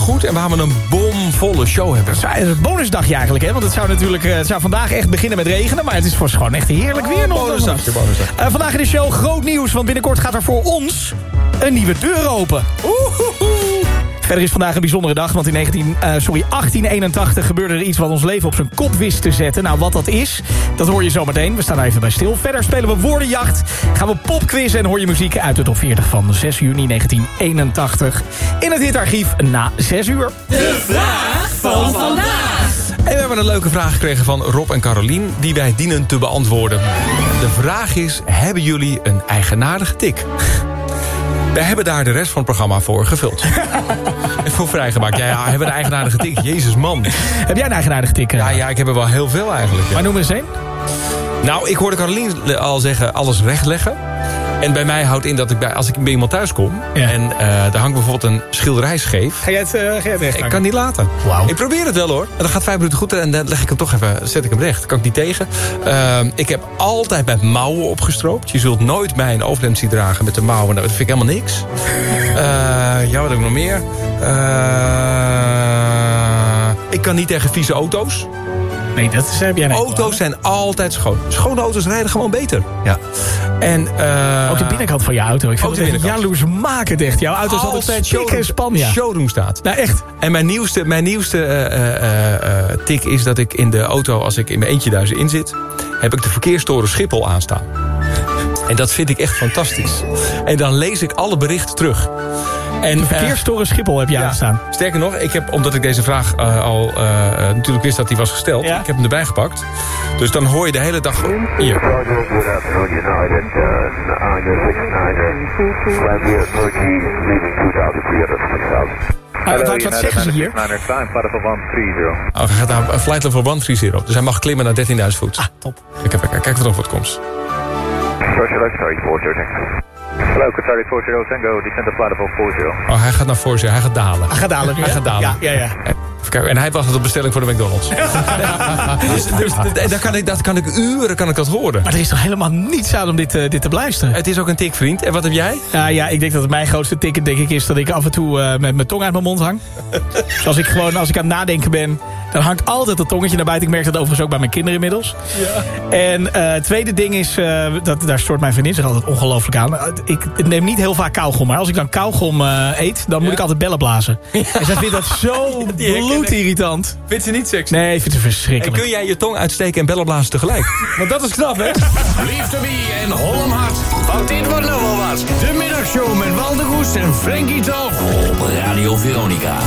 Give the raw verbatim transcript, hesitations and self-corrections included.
goed en waar we een bomvolle show hebben. Het is een bonusdagje eigenlijk, hè? Want het zou natuurlijk het zou vandaag echt beginnen met regenen. Maar het is voor gewoon echt heerlijk weer. Oh, bonusdagje, bonusdag. Uh, vandaag in de show groot nieuws, want binnenkort gaat er voor ons een nieuwe deur open. Oehoehoe. Verder is vandaag een bijzondere dag, want in negentien, uh, sorry, achttien eenentachtig gebeurde er iets wat ons leven op zijn kop wist te zetten. Nou, wat dat is, dat hoor je zo meteen. We staan er even bij stil. Verder spelen we woordenjacht, gaan we popquizzen en hoor je muziek uit de top veertig van zes juni negentien eenentachtig. In het hitarchief na zes uur. De vraag van vandaag. En we hebben een leuke vraag gekregen van Rob en Carolien, die wij dienen te beantwoorden. De vraag is, hebben jullie een eigenaardige tik? Wij hebben daar de rest van het programma voor gevuld. En voor vrijgemaakt. Ja, ja, we hebben een eigenaardige tik. Jezus, man. Heb jij een eigenaardige tik? Ja, ja, ik heb er wel heel veel eigenlijk. Ja. Maar noem eens één. Nou, ik hoorde Carolien al zeggen, alles rechtleggen. En bij mij houdt in dat ik bij, als ik bij iemand thuis kom... Ja. en uh, daar hangt bijvoorbeeld een schilderij scheef... Ga jij het, uh, ga jij het recht Ik kan niet laten. Wow. Ik probeer het wel, hoor. En dan gaat vijf minuten goed en dan leg ik hem toch even, zet ik hem recht. Kan ik niet tegen. Uh, ik heb altijd met mouwen opgestroopt. Je zult nooit mij een overhemd zien dragen met de mouwen. Dat vind ik helemaal niks. Uh, ja, wat heb ik nog meer? Uh, ik kan niet tegen vieze auto's. Nee, dat is, heb jij niet. Auto's zijn altijd schoon. Schone auto's rijden gewoon beter. Ja. En, uh, ook de binnenkant van je auto. Ik vind het echt jaloersmakend echt. Jouw auto is altijd spik en span. Ja. Showroom staat. Nou, echt. En mijn nieuwste, mijn nieuwste uh, uh, uh, tik is dat ik in de auto, als ik in mijn eentje daar in zit, heb ik de verkeerstoren Schiphol aanstaan. En dat vind ik echt fantastisch. En dan lees ik alle berichten terug. En, de verkeerstoren Schiphol heb je ja, aanstaan. Sterker nog, ik heb, omdat ik deze vraag uh, al uh, natuurlijk wist dat die was gesteld... Ja? Ik heb hem erbij gepakt. Dus dan hoor je de hele dag... Hier. Uh, wat, wat zeggen ze hier? Oh, hij gaat naar flight level honderddertig. Dus hij mag klimmen naar dertienduizend voet. Ah, top. Kijk, kijk, kijk wat op wat komt. Hello, Qatar four zero Tango, descend to flight level forty. Oh, hij gaat naar Forza, hij gaat dalen. Hij gaat dalen nu, Hij gaat dalen. Ja, ja, ja. En, en hij wacht het op bestelling voor de McDonald's. dus dus dat, kan ik, dat kan ik uren kan ik dat horen. Maar er is toch helemaal niets aan om dit, uh, dit te beluisteren? Het is ook een tik, vriend. En wat heb jij? Ja, ja, ik denk dat het mijn grootste tik denk ik, is dat ik af en toe uh, met mijn tong uit mijn mond hang. Als ik gewoon, als ik aan het nadenken ben, dan hangt altijd dat tongetje naar buiten. Ik merk dat overigens ook bij mijn kinderen inmiddels. Ja. En het uh, tweede ding is, uh, dat, daar stoort mijn vriendin zich altijd ongelooflijk aan. Ik neem niet heel vaak kauwgom, maar als ik dan kauwgom uh, eet, dan moet ja. ik altijd bellen blazen. Ja. En zij vindt dat zo bloedirritant. Vindt ze niet sexy? Nee, ik vind het verschrikkelijk. En kun jij je tong uitsteken en bellen blazen tegelijk? Want dat is knap, hè? Liefde wie en Holland Hart. Want dit wordt nog wel wat. De middagshow met Walter Goes en Frankie Talk op Radio Veronica.